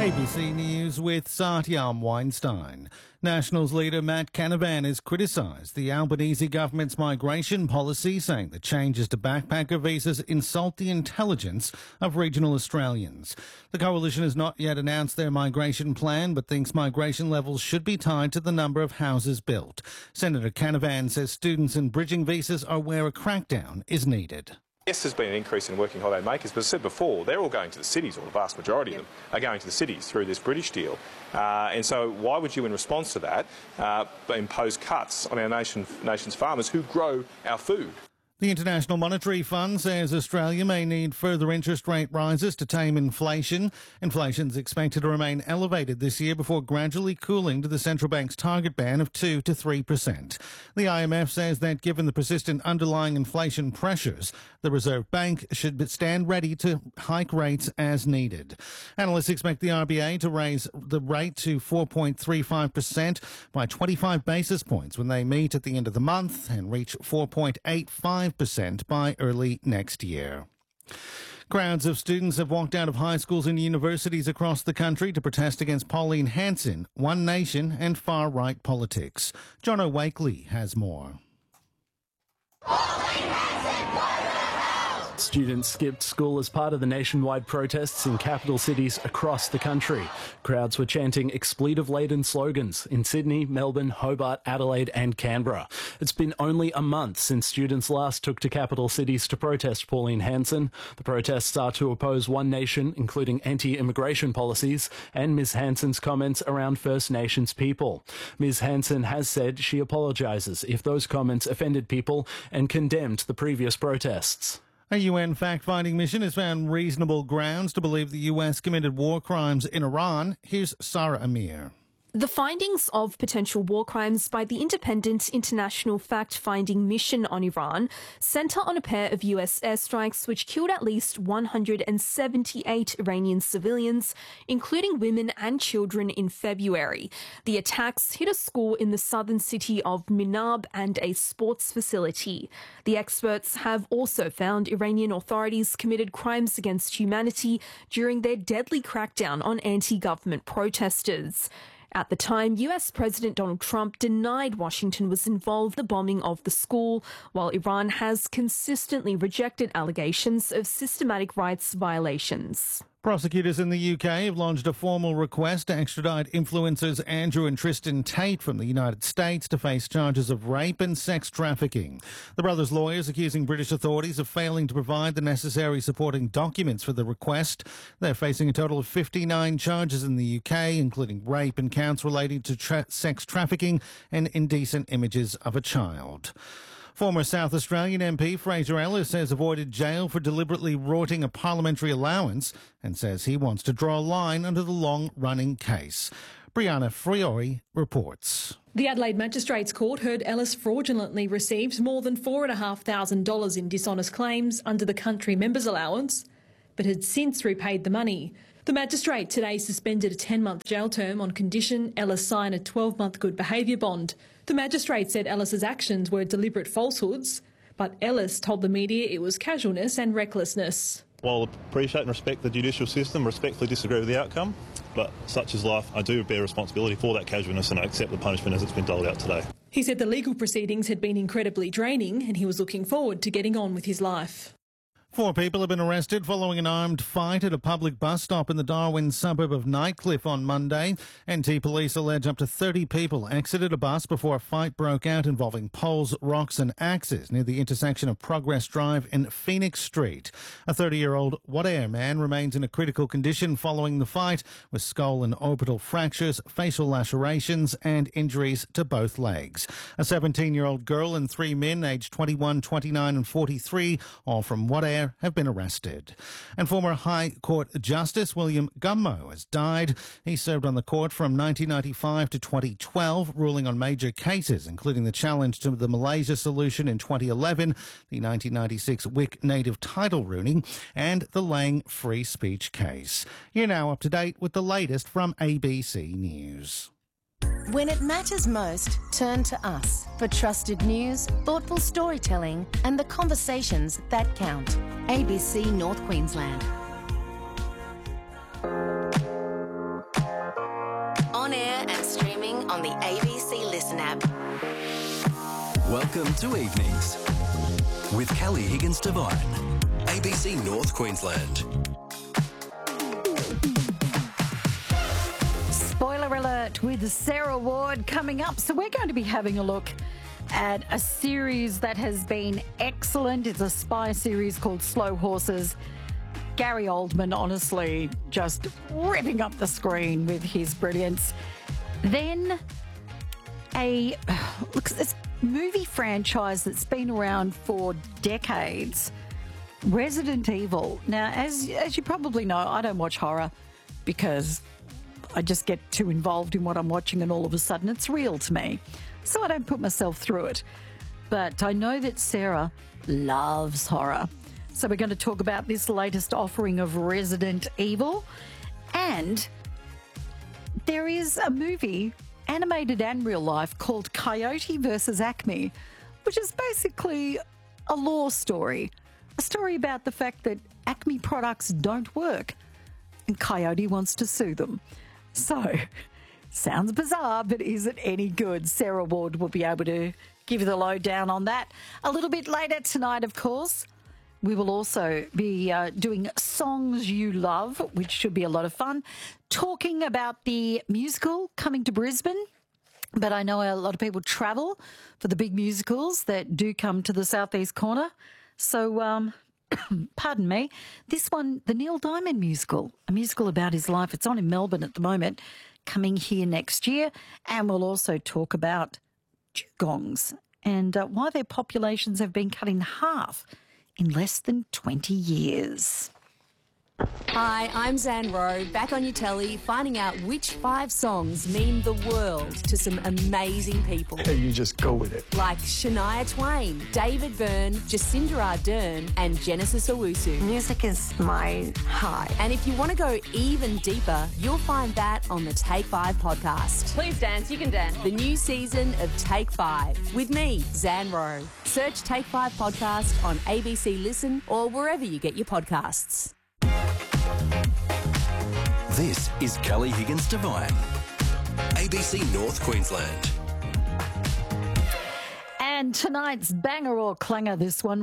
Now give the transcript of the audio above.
ABC News with Satyam Weinstein. Nationals leader Matt Canavan has criticised the Albanese government's migration policy, saying the changes to backpacker visas insult the intelligence of regional Australians. The coalition has not yet announced their migration plan, but thinks migration levels should be tied to the number of houses built. Senator Canavan says students and bridging visas are where a crackdown is needed. Yes, there's been an increase in working holiday makers, but as I said before, they're all going to the cities, or the vast majority of them are going to the cities through this British deal. And so why would you, in response to that, impose cuts on our nation's farmers who grow our food? The International Monetary Fund says Australia may need further interest rate rises to tame inflation. Inflation is expected to remain elevated this year before gradually cooling to the central bank's target band of 2 to 3%. The IMF says that given the persistent underlying inflation pressures, the Reserve Bank should stand ready to hike rates as needed. Analysts expect the RBA to raise the rate to 4.35% by 25 basis points when they meet at the end of the month and reach 4.85% by early next year. Crowds of students have walked out of high schools and universities across the country to protest against Pauline Hanson, One Nation and far-right politics. Jono Wakely has more. Students skipped school as part of the nationwide protests in capital cities across the country. Crowds were chanting expletive-laden slogans in Sydney, Melbourne, Hobart, Adelaide and Canberra. It's been only a month since students last took to capital cities to protest Pauline Hanson. The protests are to oppose One Nation, including anti-immigration policies, and Ms Hanson's comments around First Nations people. Ms Hanson has said she apologises if those comments offended people and condemned the previous protests. A UN fact-finding mission has found reasonable grounds to believe the US committed war crimes in Iran. Here's Sarah Amir. The findings of potential war crimes by the Independent International Fact-Finding Mission on Iran centre on a pair of US airstrikes which killed at least 178 Iranian civilians, including women and children, in February. The attacks hit a school in the southern city of Minab and a sports facility. The experts have also found Iranian authorities committed crimes against humanity during their deadly crackdown on anti-government protesters. At the time, US President Donald Trump denied Washington was involved in the bombing of the school, while Iran has consistently rejected allegations of systematic rights violations. Prosecutors in the UK have lodged a formal request to extradite influencers Andrew and Tristan Tate from the United States to face charges of rape and sex trafficking. The brothers' lawyers accusing British authorities of failing to provide the necessary supporting documents for the request. They're facing a total of 59 charges in the UK, including rape and counts relating to sex trafficking and indecent images of a child. Former South Australian MP Fraser Ellis has avoided jail for deliberately rorting a parliamentary allowance and says he wants to draw a line under the long-running case. Brianna Friori reports. The Adelaide Magistrates Court heard Ellis fraudulently received more than $4,500 in dishonest claims under the country members allowance, but had since repaid the money. The magistrate today suspended a 10-month jail term on condition Ellis sign a 12-month good behaviour bond. The magistrate said Ellis's actions were deliberate falsehoods, but Ellis told the media it was casualness and recklessness. While I appreciate and respect the judicial system, respectfully disagree with the outcome, but such is life. I do bear responsibility for that casualness and I accept the punishment as it's been doled out today. He said the legal proceedings had been incredibly draining and he was looking forward to getting on with his life. 4 people have been arrested following an armed fight at a public bus stop in the Darwin suburb of Nightcliff on Monday. NT police allege up to 30 people exited a bus before a fight broke out involving poles, rocks and axes near the intersection of Progress Drive and Phoenix Street. A 30-year-old Wadair man remains in a critical condition following the fight, with skull and orbital fractures, facial lacerations and injuries to both legs. A 17-year-old girl and 3 men aged 21, 29 and 43, all from Wadair, have been arrested. And former High Court Justice William Gummow has died. He served on the court from 1995 to 2012, ruling on major cases, including the challenge to the Malaysia solution in 2011, the 1996 WIC native title ruling, and the Lang free speech case. You're now up to date with the latest from ABC News. When it matters most, turn to us for trusted news, thoughtful storytelling and the conversations that count. ABC North Queensland. and streaming on the ABC Listen app. Welcome to Evenings with Kelly Higgins-Devine, ABC North Queensland. Spoiler alert with Sarah Ward coming up. So we're going to be having a look at a series that has been excellent. It's a spy series called Slow Horses. Gary Oldman, honestly, just ripping up the screen with his brilliance. Then this movie franchise that's been around for decades, Resident Evil. Now, as you probably know, I don't watch horror because I just get too involved in what I'm watching and all of a sudden it's real to me. So I don't put myself through it. But I know that Sarah loves horror. So we're going to talk about this latest offering of Resident Evil. And there is a movie, animated and real life, called Coyote vs. Acme, which is basically a law story. A story about the fact that Acme products don't work and Coyote wants to sue them. So, sounds bizarre, but is it any good? Sarah Ward will be able to give you the lowdown on that. A little bit later tonight, of course, we will also be doing Songs You Love, which should be a lot of fun, talking about the musical coming to Brisbane. But I know a lot of people travel for the big musicals that do come to the southeast corner. So, pardon me, this one, the Neil Diamond musical, a musical about his life. It's on in Melbourne at the moment, coming here next year. And we'll also talk about dugongs and why their populations have been cut in half in less than 20 years. Hi, I'm Zan Rowe, back on your telly, finding out which 5 songs mean the world to some amazing people. You just go with it. Like Shania Twain, David Byrne, Jacinda Ardern, and Genesis Owusu. Music is my heart. And if you want to go even deeper, you'll find that on the Take 5 podcast. Please dance, you can dance. The new season of Take 5 with me, Zan Rowe. Search Take 5 podcast on ABC Listen or wherever you get your podcasts. This is Kelly Higgins-Devine, ABC North Queensland. And tonight's banger or clanger, this one,